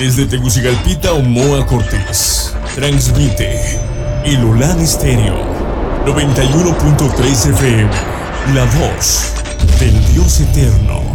Desde Tegucigalpita o Moa Cortés, transmite el Olan Estéreo 91.3 FM, la voz del Dios eterno.